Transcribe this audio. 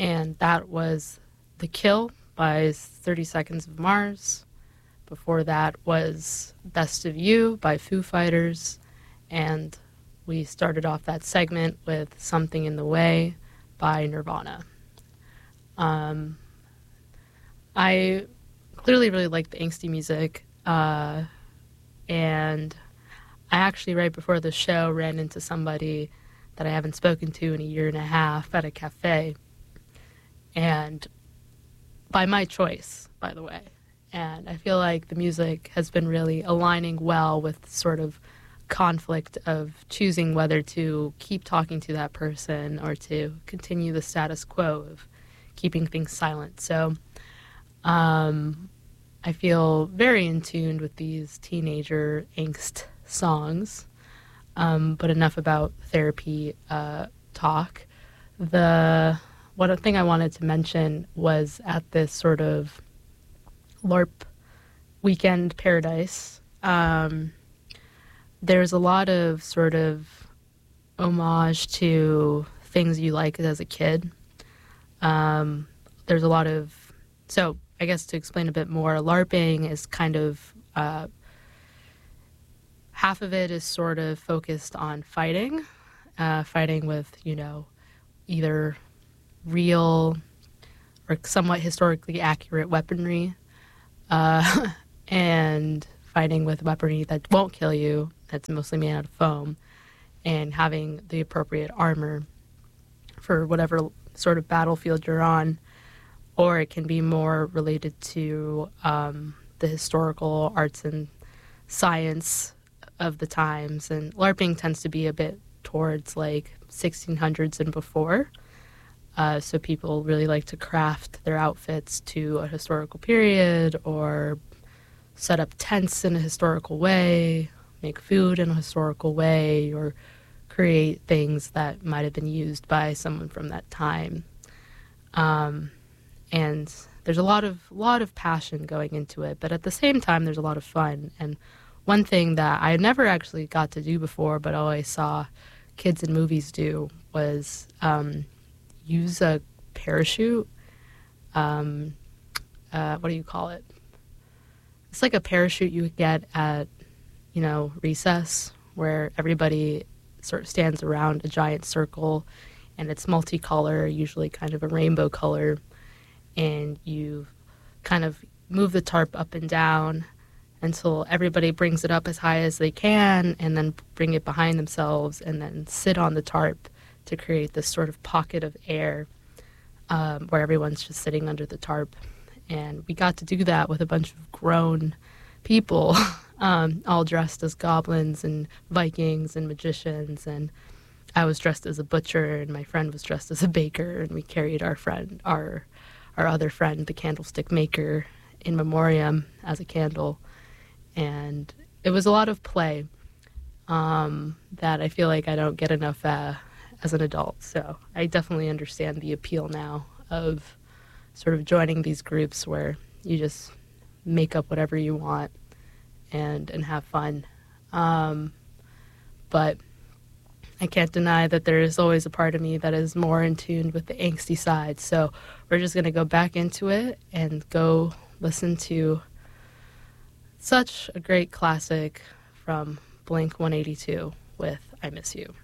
and that was The Kill by 30 Seconds of Mars. Before that was Best of You by Foo Fighters, and we started off that segment with Something in the Way by Nirvana. I clearly really like the angsty music, and I actually, right before the show, ran into somebody that I haven't spoken to in a year and a half at a cafe, and by my choice, by the way. And I feel like the music has been really aligning well with sort of conflict of choosing whether to keep talking to that person or to continue the status quo of keeping things silent. So I feel very in tune with these teenager angst songs, but enough about therapy talk. One thing I wanted to mention was at this sort of LARP weekend paradise, there's a lot of sort of homage to things you liked as a kid. There's a lot of, so I guess to explain a bit more, LARPing is kind of, half of it is sort of focused on fighting with, either real or somewhat historically accurate weaponry, and fighting with weaponry that won't kill you, that's mostly made out of foam, and having the appropriate armor for whatever sort of battlefield you're on. Or it can be more related to the historical arts and science of the times. And LARPing tends to be a bit towards like 1600s and before. So people really like to craft their outfits to a historical period, or set up tents in a historical way, make food in a historical way, or create things that might have been used by someone from that time. And there's a lot of passion going into it, but at the same time, there's a lot of fun. And one thing that I never actually got to do before, but always saw kids in movies do, was use a parachute. What do you call it? It's like a parachute you would get at, recess, where everybody sort of stands around a giant circle, and it's multicolor, usually kind of a rainbow color, and you kind of move the tarp up and down until everybody brings it up as high as they can, and then bring it behind themselves, and then sit on the tarp to create this sort of pocket of air, where everyone's just sitting under the tarp. And we got to do that with a bunch of grown people, all dressed as goblins and Vikings and magicians. And I was dressed as a butcher, and my friend was dressed as a baker, and we carried our other friend, the candlestick maker, in memoriam as a candle. And it was a lot of play that I feel like I don't get enough as an adult. So I definitely understand the appeal now of sort of joining these groups where you just make up whatever you want and have fun. But I can't deny that there is always a part of me that is more in tune with the angsty side. So we're just going to go back into it and go listen to such a great classic from Blink-182 with I Miss You.